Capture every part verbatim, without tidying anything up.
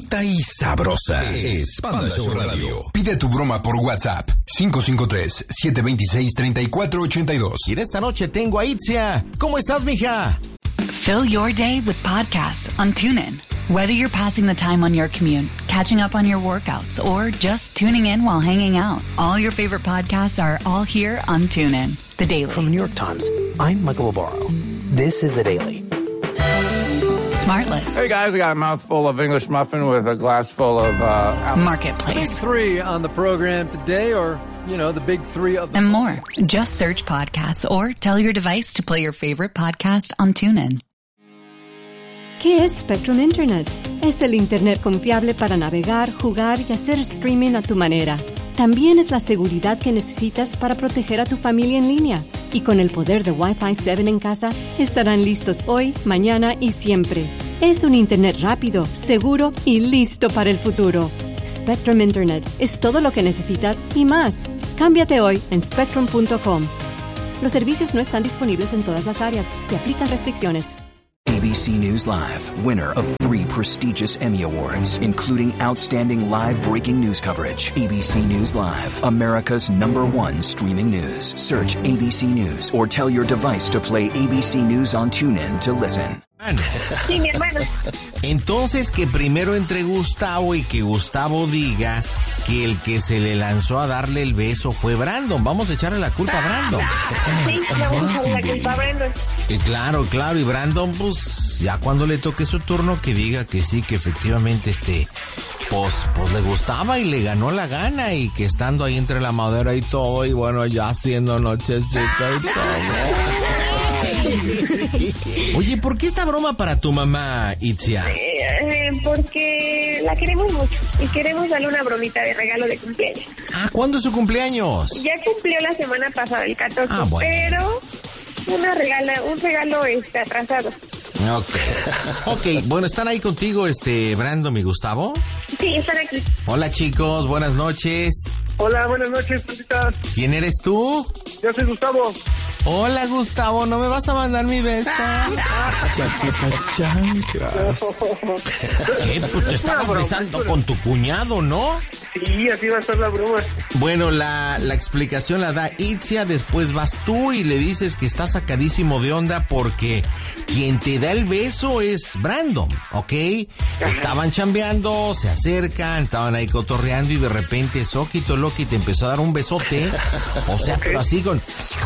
bonita y sabrosa. Es Panda Show Radio. Pide tu broma por WhatsApp. cinco cinco tres, siete dos seis, tres cuatro ocho dos. Y en esta noche tengo a Itzia. ¿Cómo estás, mija? Fill your day with podcasts on TuneIn. Whether you're passing the time on your commute, catching up on your workouts, or just tuning in while hanging out, all your favorite podcasts are all here on TuneIn. The Daily. From the New York Times, I'm Michael Barbaro. This is The Daily. Smartless. Hey guys, I got a mouthful of English muffin with a glass full of uh, Marketplace. Big three on the program today, or, you know, the big three of the... And more. Just search podcasts or tell your device to play your favorite podcast on TuneIn. ¿Qué es Spectrum Internet? Es el Internet confiable para navegar, jugar y hacer streaming a tu manera. También es la seguridad que necesitas para proteger a tu familia en línea. Y con el poder de Wi-Fi siete en casa, estarán listos hoy, mañana y siempre. Es un Internet rápido, seguro y listo para el futuro. Spectrum Internet es todo lo que necesitas y más. Cámbiate hoy en spectrum punto com. Los servicios no están disponibles en todas las áreas. Se aplican restricciones. A B C News Live, winner of three prestigious Emmy Awards, including Outstanding Live Breaking News Coverage. A B C News Live, America's number one streaming news. Search A B C News or tell your device to play A B C News on TuneIn to listen. Sí, mi hermano. Entonces que primero entre Gustavo y que Gustavo diga que el que se le lanzó a darle el beso fue Brandon. Vamos a echarle la culpa a Brandon. Sí, vamos a echarle la culpa a Brandon. Y claro, claro, y Brandon, pues, ya cuando le toque su turno, que diga que sí, que efectivamente, este, pues, pues le gustaba y le ganó la gana, y que estando ahí entre la madera y todo, y bueno, ya haciendo nochecita y todo. Oye, ¿por qué esta broma para tu mamá, Itzia? Eh, porque la queremos mucho y queremos darle una bromita de regalo de cumpleaños. Ah, ¿cuándo es su cumpleaños? Ya cumplió la semana pasada, el catorce, ah, bueno. pero una regala, un regalo este atrasado. Ok, ok, bueno, ¿están ahí contigo, este, Brandon y Gustavo? Sí, están aquí. Hola, chicos, buenas noches. Hola, buenas noches, Pandita. ¿Quién eres tú? Yo soy Gustavo. Hola, Gustavo, ¿no me vas a mandar mi beso? ¿Qué? Pues te estabas besando con tu cuñado, ¿no? Sí, así va a ser la broma. Bueno, la, la explicación la da Itzia, después vas tú y le dices que está sacadísimo de onda porque quien te da el beso es Brandon, ¿ok? Estaban chambeando, se acercan, estaban ahí cotorreando y de repente Soquito Loki te empezó a dar un besote, o sea, pero así con...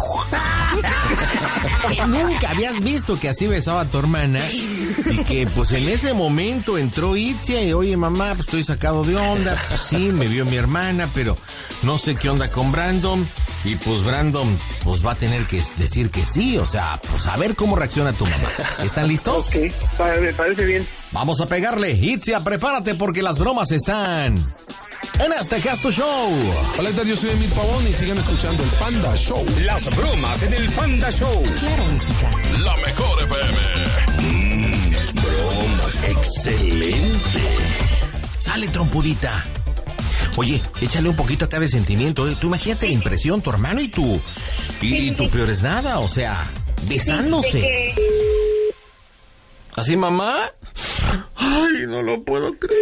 que nunca habías visto que así besaba a tu hermana, y que pues en ese momento entró Itzia y oye mamá, pues estoy sacado de onda, pues sí, me vio mi hermana, pero no sé qué onda con Brandon, y pues Brandon pues va a tener que decir que sí, o sea, pues a ver cómo reacciona tu mamá. ¿Están listos? Ok, me parece bien. Vamos a pegarle. Itzia, prepárate porque las bromas están en este Casto Show. Hola, yo soy Emil Pavón y sigan escuchando el Panda Show. Las bromas en el Panda Show. Claro, música. La mejor F M. Mmm, bromas. Excelente. Sale, trompudita. Oye, échale un poquito acá de sentimiento. ¿eh? Tú imagínate la impresión, tu hermano y tú. Y tu peor es nada, o sea, besándose. ¿Así, mamá? Ay, no lo puedo creer.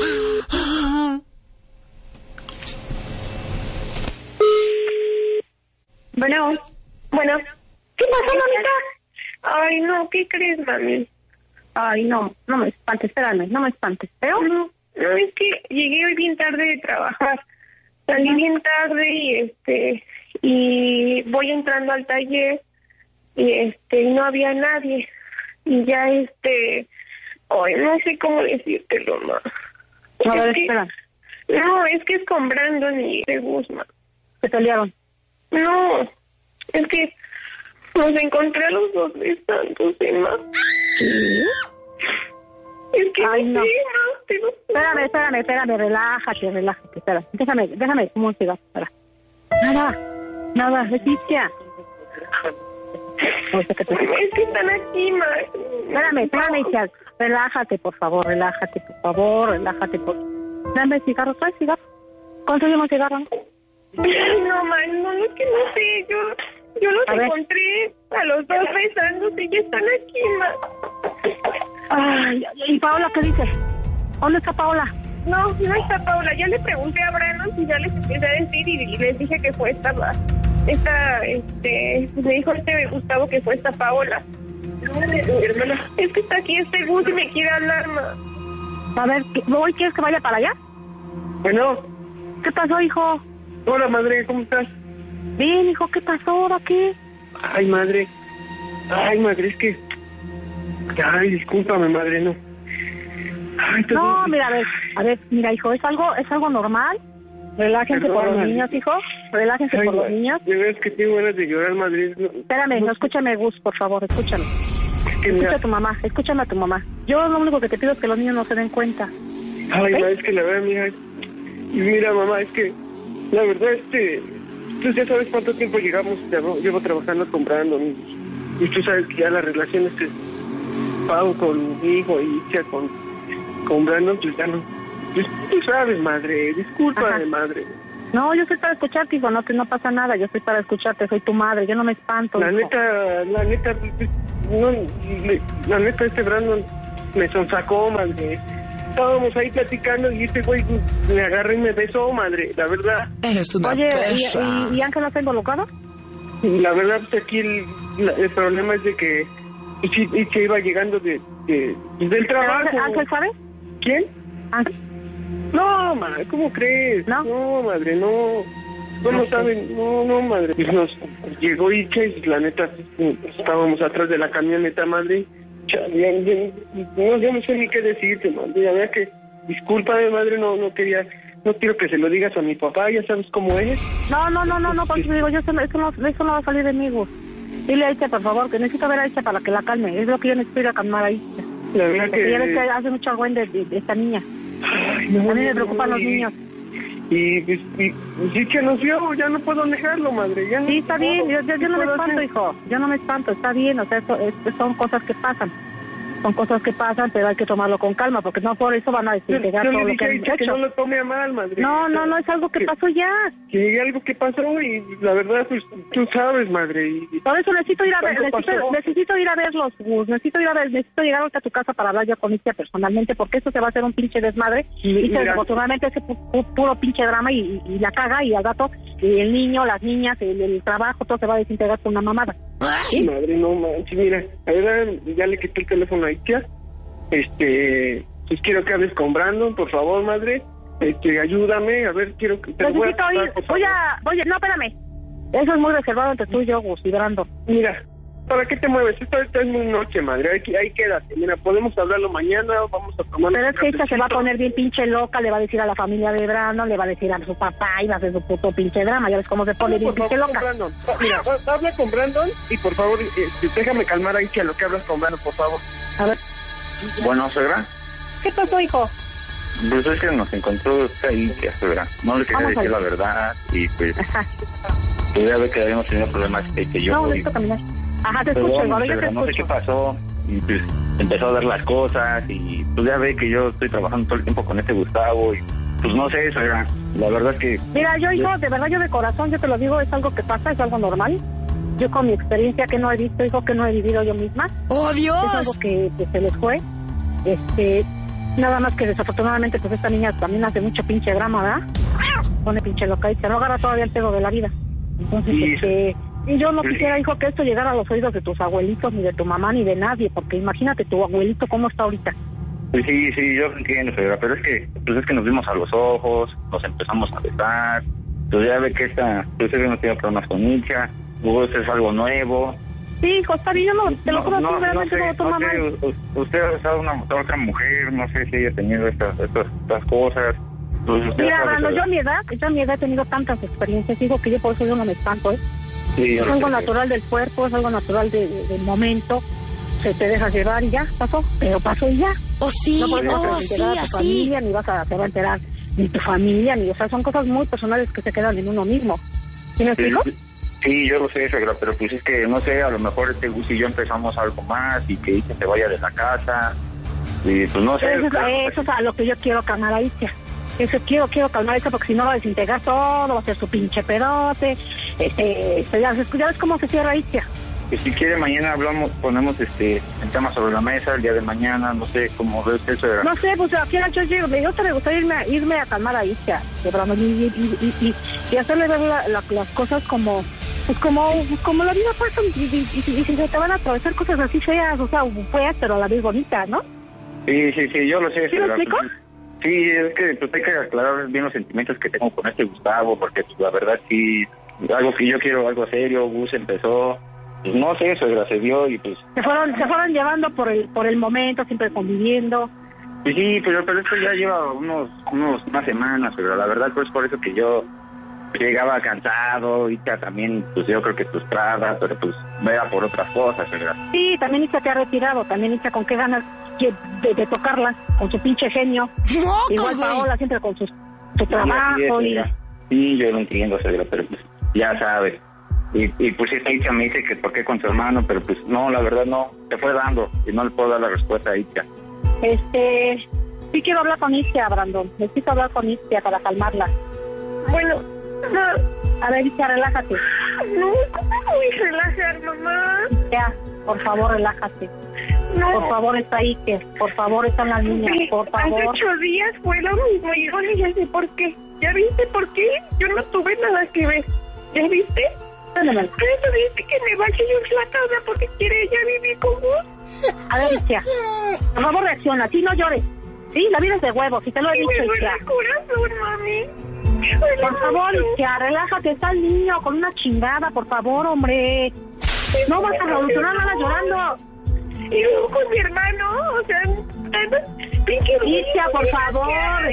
Bueno, bueno. ¿Qué pasó, mamita? Ay, no, ¿qué crees, mami? Ay, no, no me espantes, espérame, no me espantes, ¿pero? No, no, es que llegué hoy bien tarde de trabajar. Salí bien tarde y este, y voy entrando al taller y este, no había nadie. Y ya este, ay, no sé cómo decírtelo, ma. A ver, que, espera. No, es que es con Brandon y de Guzmán. ¿Se pelearon? No, es que nos encontré a los dos besándose, ma. ¿Sí? Es que ay, no. Sí, ma, te lo... Espérame, espérame, espérame, relájate, relájate, espera. Déjame, déjame, ¿cómo se va? Espera. Nada, nada, Leticia. Es que están aquí, ma. Espérame, espérame, hija. Relájate, por favor, relájate, por favor, relájate, por favor. Dame cigarro, ¿traes cigarro? ¿Conseguimos cigarro? No, ma, no, es que no sé, yo... Yo los a encontré ver. a los dos besándose y están aquí, ma. Ay, ¿y Paola qué dice? ¿Dónde está Paola? No, no está Paola. Ya le pregunté a Brandon y ya les empecé a decir y, y les dije que fue esta, esta, este, me dijo este Gustavo que fue esta Paola. No, mi hermana, es que está aquí este Gus y me quiere hablar, ma. A ver, ¿hoy quieres que vaya para allá? Bueno. ¿Qué pasó, hijo? Hola, madre, ¿cómo estás? Bien, hijo, ¿qué pasó? ¿Ahora qué? Ay, madre. Ay, madre, es que... Ay, discúlpame, madre, no. Ay, te... No, mira, a ver, a ver, mira, hijo, es algo, es algo normal. Relájense Perdón, por los madre. niños, hijo. Relájense Ay, por los madre, niños. de verdad es que tengo ganas de llorar, madre. No, Espérame, no, escúchame, Gus, por favor, escúchame. es que Escucha mira... a tu mamá, escúchame a tu mamá. Yo lo único que te pido es que los niños no se den cuenta. Ay, ¿Ok? madre, es que la verdad, mira... Y mira, mamá, es que... La verdad, este... Tú ya sabes cuánto tiempo llegamos, llevo, llevo trabajando con Brandon. Y, y tú sabes que ya las relaciones que pago con mi hijo y ya con, con Brandon, pues ya no... Pues, tú sabes, madre, discúlpame, madre. No, yo estoy para escucharte, hijo, no, que no pasa nada, yo estoy para escucharte, soy tu madre, yo no me espanto, La hijo. neta, la neta, pues, no, le- la neta, este Brandon me sonsacó, madre. Estábamos ahí platicando y este güey me agarró y me besó, madre, la verdad. Eres Oye, ¿y, y, y Ángel está involucrado? La verdad, pues aquí el, la- el problema es de que y sí, y se iba llegando de, de del ¿Pero trabajo. Ángel, Ángel sabe? ¿Quién? Ángel. No, madre, ¿cómo crees? ¿No? No, madre, no. No lo Ok. saben, no, no, madre. Pues nos llegó Icha y la neta, estábamos atrás de la camioneta, madre. Chale, ya, ya, no, ya no sé ni qué decirte, madre. La verdad que, discúlpame, madre, no, no quería, no quiero que se lo digas a mi papá, ya sabes cómo es. No, no, no, no, no, porque digo, yo eso, no- eso, no, eso no va a salir de mí, Gus. Dile a Icha, por favor, que necesito ver a Icha para que la calme, es lo que yo necesito ir a calmar a Icha. La verdad Porque que... ya ves que hace mucho argüende de, de, de esta niña. Ay, no, A mí me no, preocupan no, los y- niños. Y, pues, y, y sí que nos vio, ya no puedo negarlo, madre. Ya no Sí, está bien, yo, yo, yo no me puedo espanto, hacer. hijo, yo no me espanto, está bien, o sea, eso, es- son cosas que pasan. Son cosas que pasan, pero hay que tomarlo con calma, porque no por eso van a Yo, desintegrar yo todo le lo dije que a han Icha que hecho. no lo tome a mal, madre. No, no, no, es algo que pasó ya. Que algo que pasó y la verdad, pues tú sabes, madre. Y, y- Por eso necesito ir a ver, ¿Cuándo necesito, pasó? necesito ir a verlos, Gus, necesito ir a ver, necesito llegar ahorita a tu casa para hablar yo con Icha personalmente, porque eso se va a hacer un pinche desmadre, y Mira. desafortunadamente ese pu- pu- puro pinche drama y, y, y la caga, y al gato, y el niño, las niñas, el, el trabajo, todo se va a desintegrar con una mamada. ¿Sí? Madre, no manches, mira, la verdad, ya le quité el teléfono a Icha. Este, pues quiero que hables con Brandon, por favor, madre. Este, ayúdame, a ver, quiero que... te lo voy a Necesito pasar, ir, por voy favor. a, voy a, no, espérame, eso es muy reservado entre tú y yo, Gus, y Brandon. Mira, ¿para qué te mueves? Esta, esta es muy noche, madre. Ahí, ahí quédate. Mira, podemos hablarlo mañana, vamos a tomar... Pero un es que ella se va a cafecito. poner bien pinche loca, le va a decir a la familia de Brandon, le va a decir a su papá y va a hacer su puto pinche drama, ya ves cómo se pone bien Por pinche favor, loca. Brandon. Va- Mira, va- habla con Brandon y por favor, este, déjame calmar a Icha lo que hablas con Brandon, por favor. A ver, Bueno, suegra, ¿qué pasó, hijo? pues es que nos encontró ahí, ya, suegra. No le quería Vamos a decir ver. la verdad y pues, Ajá. pues ya ve que habíamos tenido problemas que, que yo... No, y- necesito caminar. Ajá, te Perdón, escucho, igual, yo te suegra, no sé qué escucho. pasó y pues empezó a dar las cosas y pues ya ve que yo estoy trabajando todo el tiempo con este Gustavo y pues no sé, suegra, la verdad es que... Mira, yo, hijo, de verdad, yo de corazón, yo te lo digo, es algo que pasa, es algo normal. Yo con mi experiencia que no he visto, hijo, que no he vivido yo misma. ¡Oh, Dios! Es algo que, que se les fue. Este, nada más que desafortunadamente, pues esta niña también hace mucho pinche drama, ¿verdad? Pone pinche loca y se no agarra todavía el pedo de la vida. Entonces, Sí. este, y yo no Sí. quisiera, hijo, que esto llegara a los oídos de tus abuelitos, ni de tu mamá, ni de nadie, porque imagínate tu abuelito cómo está ahorita. Pues sí, sí, yo entiendo, suegra, pero es que, pues es que nos vimos a los ojos, nos empezamos a besar, pues ya ve que esta, pues él no tiene problemas con Icha, luego esto es algo nuevo. Sí, hijo, está bien, yo no, te lo juro, no, tú no realmente sé, no lo tomas no sé, mal. u- usted ha besado a una a otra mujer, no sé si haya tenido estas, estas, estas cosas. Pues usted Mira, sabe, Brando, suegra. yo a mi edad, yo a mi edad he tenido tantas experiencias, digo que yo por eso yo no me espanto, ¿eh? Sí, yo Es lo algo sé. natural del cuerpo, es algo natural de- de- del momento, se te deja llevar y ya, pasó, pero pasó y ya. Oh, sí, No por eso oh, te vas a sí, enterar a tu así. familia, ni vas a, te va a enterar ni tu familia, ni, o sea, son cosas muy personales que se quedan en uno mismo. ¿Sí me Sí, explico? sí, yo lo sé, suegra, pero pues es que, no sé, a lo mejor este Gus y yo empezamos algo más y que Icha se vaya de la casa y pues no sé. Eso es, claro, eso es a lo que yo quiero calmar a Icha. Eso quiero, quiero calmar a Icha porque si no va a desintegrar todo, va a ser su pinche pedote. Este, este, ya, ya ves cómo se cierra Icha. pues si quiere mañana hablamos, ponemos este el tema sobre la mesa el día de mañana, no sé cómo ve usted eso. De... No sé, pues aquí yo llego, me yo te gustaría irme, irme a calmar a Istia, de Brandon, y, y, y, y, y hacerle ver la, la, las cosas como, pues como, como la vida pasa, y, y, y, y, y se te van a atravesar cosas así feas, o sea, feas, pero a la vez bonitas, ¿no? Sí, sí, sí, yo lo sé. ¿Sí lo explico? Sí, es que pues hay que aclarar bien los sentimientos que tengo con este Gustavo, porque pues, la verdad sí, algo que yo quiero, algo serio, Gus empezó... Pues no sé, suegra, se dio y pues... Se fueron se fueron llevando por el por el momento, siempre conviviendo. Sí, sí, pero, pero esto ya lleva unos, unos unas semanas, pero la verdad pues por eso que yo llegaba cansado, Icha también, pues yo creo que frustrada, pero pues era por otras cosas, suegra. Sí, también Icha te ha retirado, también Icha con qué ganas de, de tocarla, con su pinche genio. No, igual güey. Paola siempre con su, su trabajo sí, y... Sí, yo lo entiendo, suegra, pero pues ya sabes. Y, y pues esta Icha me dice que por qué con su hermano, pero pues no, la verdad no, se fue dando y no le puedo dar la respuesta a Icha. Este, sí quiero hablar con Icha, Brandon, necesito hablar con Icha para calmarla. Bueno, no. A ver, Icha, relájate. No, ¿cómo me voy a relajar, mamá? Ya, por favor, relájate. No. Por favor, está ahí, que por favor están las niñas, sí, por favor. Hace ocho días fue lo mismo y yo ya sé por qué. ¿Ya viste por qué? Yo no tuve nada que ver. ¿Ya viste? Por eso dice que me vaya yo en la casa porque quiere ella vivir con vos. A ver, Icha, por favor reacciona, sí, no llores. Sí, la vida es de huevos, si te lo he sí, dicho, me duele Icha. el corazón, mami. Por favor, Icha, relájate, está el niño con una chingada, por favor, hombre. No vas a revolucionar nada llorando. Y luego con mi hermano, o sea, Icha, por favor.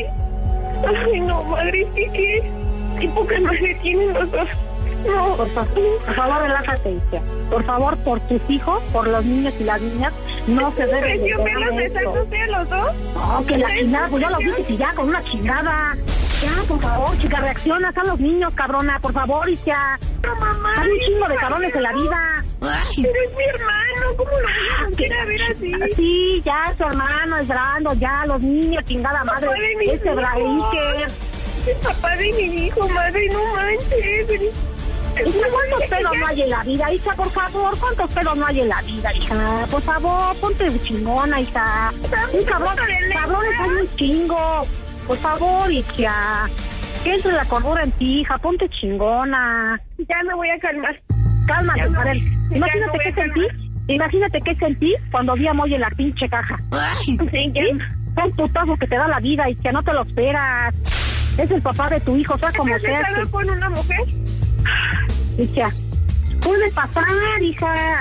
Ay, no, madre, ¿qué qué? ¿Qué poca madre tienen los dos? No. Por favor, por favor, relájate, Icha. Por favor, por tus hijos, por los niños y las niñas, no se debe de ¿Yo me los deshago a los dos? No, que la chingada, pues ya lo viste y ya, con una chingada. Ya, por favor, chica, reacciona, a los niños, cabrona, por favor, Icha. No, mamá. Hay un chingo de cabrones en la vida. Pero es mi hermano, ¿cómo lo voy a querer ver así? Sí, ya, su hermano es Brando, ya, los niños, chingada madre. Ese Braiker. Es papá de mi hijo, madre, no manches. ¿Cuántos pedos no hay en la vida, hija? Por favor, ¿cuántos pedos no hay en la vida, hija? Por favor, ponte chingona, hija. Un cabrón, cabrones hay un chingo. Por favor, hija. Que entre la cordura en ti, hija. Ponte chingona. Ya me voy a calmar. Cálmate, a ver. Imagínate qué sentí. Imagínate qué sentí cuando vi a Moy en la pinche caja. Sí, ya. Son putazos que te da la vida, hija. No te lo esperas. Es el papá de tu hijo, sea como sea. ¿Estás que... con una mujer? Hija, puede pasar, hija.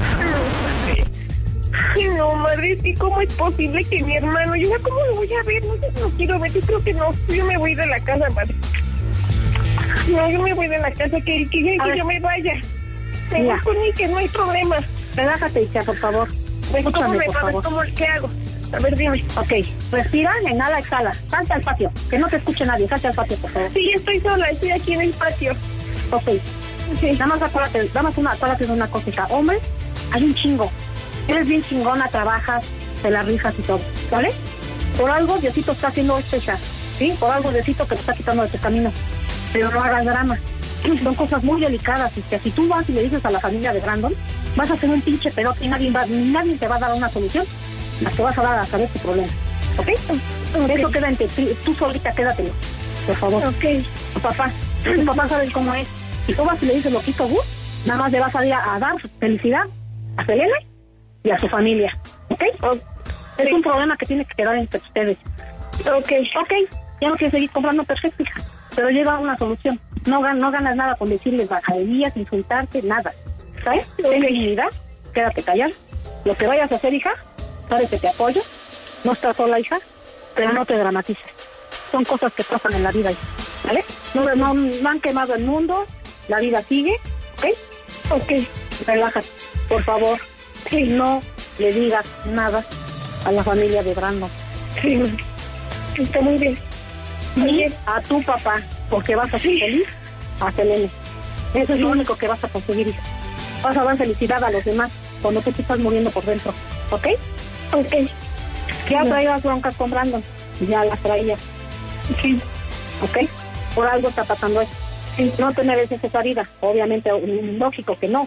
Ay, no, madre, ¿y cómo es posible que mi hermano, yo cómo lo voy a ver? No sé, no quiero ver, yo creo que no, yo me voy de la casa, madre. No, yo me voy de la casa, que, que, que, que yo me vaya. Me voy con mí, que no hay problema. Relájate, hija, por favor. Escúchame, ¿cómo me por favor. ¿Cómo, ¿Qué hago? A ver, dime. Ok, respira, inhala, exhala. Salte al patio, que no te escuche nadie. Salte al patio, por favor. Sí, estoy sola, estoy aquí en el patio. Ok. Sí. Nada más acuérdate, nada más una, acuérdate de una cosita. Hombre, hay un chingo. Eres bien chingona, trabajas, te la rifas y todo, ¿vale? Por algo Diosito está haciendo esto, hija, ¿sí? Por algo Diosito que te está quitando de tu camino. Pero no hagas drama. Son cosas muy delicadas y que si tú vas y le dices a la familia de Brandon, vas a hacer un pinche pelote y nadie, va, nadie te va a dar una solución. Las que vas a dar a saber tu problema, ¿ok? okay. Eso queda entre ti, tú solita quédatelo, por favor. Ok. Tu papá, tu papá sabe cómo es. Si tú vas y le dices lo que hizo Gus, nada más le vas a ir a, a dar felicidad a Selene y a su familia, ¿ok? okay. Es un problema que tiene que quedar entre ustedes. Ok. Ok, ya no quieres seguir comprando, perfecto, hija, pero llega una solución. No, no ganas nada con decirles bajaderías, insultarte, nada, ¿sabes? Ten dignidad, quédate callada. Lo que vayas a hacer, hija, sabes que te apoyo, no estás sola, hija, pero no te dramatices. Son cosas que pasan en la vida, hija, ¿vale? No, no, no han quemado el mundo, la vida sigue, ¿ok? Ok, relájate, por favor, y no le digas nada a la familia de Brandon. Sí, está muy bien. Ni a tu papá, porque vas a ser feliz a Selene. Eso es lo único que vas a conseguir, hija. Vas a dar felicidad a los demás cuando tú te estás muriendo por dentro, ¿ok? Ok. Ya traías broncas con Brandon, ya las traías. Sí. ¿Ok? Por algo está pasando eso. Sí. No te mereces esa vida, obviamente, lógico que no.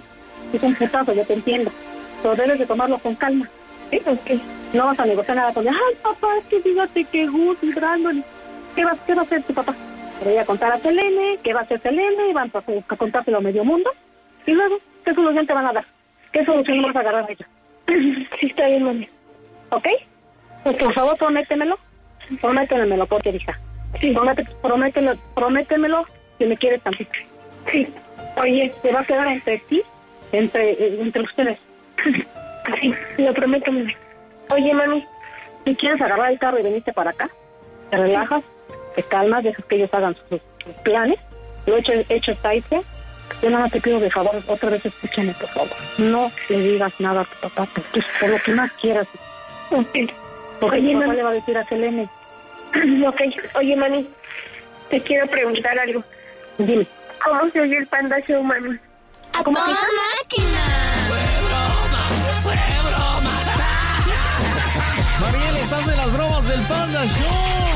Es un putazo, yo te entiendo. Pero debes de tomarlo con calma. ¿Sí? Okay. No vas a negociar nada con él. Ay, papá, es que fíjate que Gus y Brandon. ¿Qué va, ¿Qué va a hacer tu papá? Le voy a contar a Selene, ¿qué va a hacer Selene? Y van a, a contárselo a medio mundo. Y luego, ¿qué solución te van a dar? ¿Qué solución vas a agarrar a ellos? Sí, está bien, mami. ¿Ok? Pues por favor, prométemelo. Prométemelo, porque hija. Sí. Promete, prométemelo, prométemelo si me quieres tantito. Sí. Oye, ¿te va a quedar entre ti? Entre, eh, entre ustedes. Sí, lo prometo, mami. Oye, mami, si quieres agarrar el carro y venirte para acá, te relajas, te calmas, dejas que ellos hagan sus, sus planes. Lo hecho, hecho está hecho. Yo nada más te pido de favor, otra vez escúchame, por favor. No le digas nada a tu papá, por, por lo que más quieras. Ok. Porque Oye, tu papá mami. le va a decir a Selene. Ok. Oye, mami, te quiero preguntar algo. Dime. ¿Cómo se oye el Panda Show, mami? ¡A ¿Cómo toda dijo? máquina! Mariel, estás en las bromas del Panda Show.